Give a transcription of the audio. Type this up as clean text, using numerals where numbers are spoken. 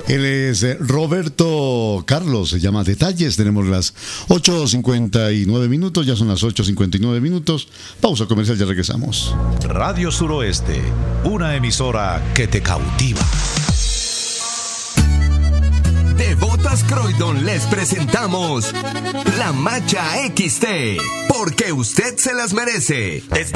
Él es Roberto Carlos, se llama Detalles. Tenemos las 8:59 minutos, ya son las 8:59 minutos. Pausa comercial, ya regresamos. Radio Suroeste, una emisora que te cautiva. De Botas Croydon les presentamos La Macha XT, porque usted se las merece.